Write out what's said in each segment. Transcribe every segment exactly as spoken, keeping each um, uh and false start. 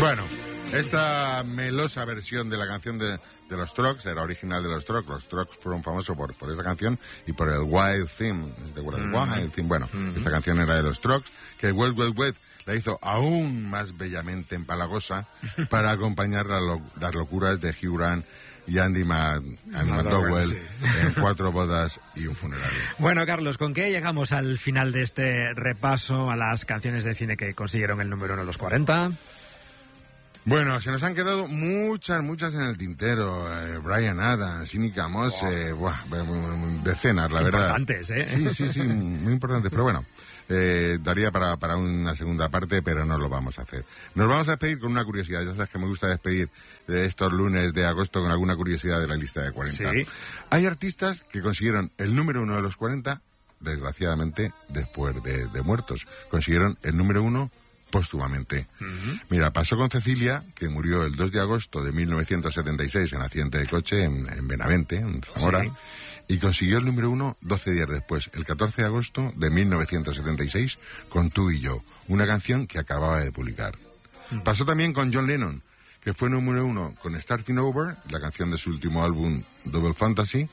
Bueno, esta melosa versión de la canción de, de los Strokes era original de los Strokes. Los Strokes fueron famosos por, por esa canción y por el Wild Theme. ¿Te acuerdas? Mm. Wild Theme. Bueno, mm. esta canción era de los Strokes, que Well, Well, Well la hizo aún más bellamente empalagosa para acompañar la lo, las locuras de Hugh Grant y Andy McDowell sí. en Cuatro bodas y un funeral. Bueno, Carlos, ¿con qué llegamos al final de este repaso a las canciones de cine que consiguieron el número uno de los cuarenta? Bueno, se nos han quedado muchas, muchas en el tintero. Eh, Bryan Adams, Inica Mose, wow. buah, decenas, la verdad. Importantes, ¿eh? Sí, sí, sí, muy importantes. Pero bueno, eh, daría para, para una segunda parte, pero no lo vamos a hacer. Nos vamos a despedir con una curiosidad. Ya sabes que me gusta despedir de estos lunes de agosto con alguna curiosidad de la lista de cuarenta. Sí. Hay artistas que consiguieron el número uno de los cuarenta, desgraciadamente, después de, de muertos. Consiguieron el número uno póstumamente. Uh-huh. Mira, pasó con Cecilia, que murió el dos de agosto de mil novecientos setenta y seis en accidente de coche en, en Benavente, en Zamora, sí. y consiguió el número uno doce días después, el catorce de agosto de mil novecientos setenta y seis, con Tú y Yo, una canción que acababa de publicar. Uh-huh. Pasó también con John Lennon, que fue número uno con Starting Over, la canción de su último álbum Double Fantasy.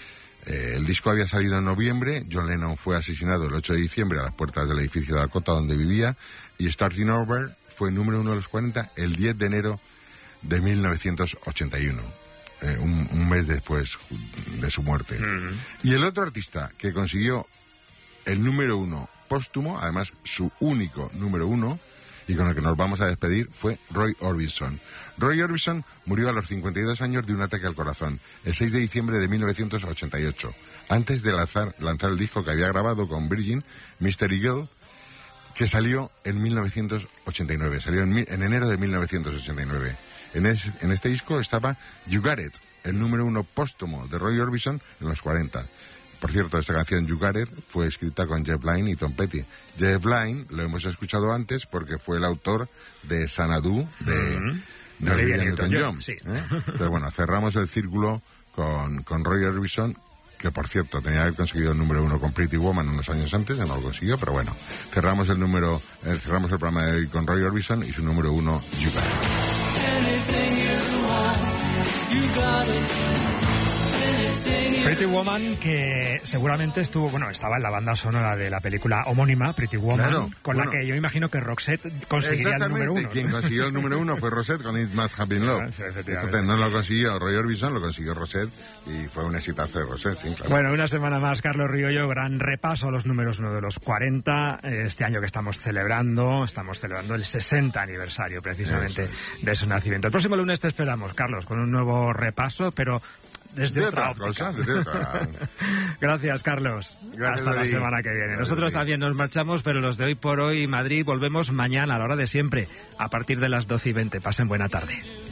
Eh, el disco había salido en noviembre, John Lennon fue asesinado el ocho de diciembre a las puertas del edificio de Dakota donde vivía, y Starting Over fue número uno de los cuarenta el diez de enero de mil novecientos ochenta y uno, eh, un, un mes después de su muerte. Mm-hmm. Y el otro artista que consiguió el número uno póstumo, además su único número uno, y con el que nos vamos a despedir, fue Roy Orbison. Roy Orbison murió a los cincuenta y dos años de un ataque al corazón, el seis de diciembre de mil novecientos ochenta y ocho, antes de lanzar, lanzar el disco que había grabado con Virgin, Mystery Girl, que salió en mil novecientos ochenta y nueve, salió en, en enero de mil novecientos ochenta y nueve. En, es, en este disco estaba You Got It, el número uno póstumo de Roy Orbison en los cuarenta. Por cierto, esta canción You Got It fue escrita con Jeff Lynne y Tom Petty. Jeff Lynne lo hemos escuchado antes porque fue el autor de Xanadu de, mm-hmm. de Olivia Newton-John. Sí. ¿eh? Pero bueno, cerramos el círculo con, con Roy Orbison, que por cierto tenía que haber conseguido el número uno con Pretty Woman unos años antes, ya no lo consiguió, pero bueno, cerramos el número, eh, cerramos el programa de hoy con Roy Orbison y su número uno, You Got It. Pretty Woman, que seguramente estuvo, bueno, estaba en la banda sonora de la película homónima, Pretty Woman, claro, con bueno, la que yo imagino que Roxette conseguiría el número uno. Quien consiguió el número uno fue Roxette con It Must Have Been Love. Sí, efectivamente. No lo consiguió Roy Orbison, lo consiguió Roxette y fue un exitazo de Roxette, sí, claro. Bueno, una semana más, Carlos Riollo, gran repaso a los números uno de los cuarenta. Este año que estamos celebrando, estamos celebrando el sesenta aniversario precisamente Eso. de su nacimiento. El próximo lunes te esperamos, Carlos, con un nuevo repaso, pero desde de otra, otra cosa, desde otra. Gracias, Carlos. Gracias, Hasta la semana que viene. Gracias, Nosotros también nos marchamos, pero los de Hoy por Hoy Madrid volvemos mañana a la hora de siempre, a partir de las doce y veinte. Pasen buena tarde.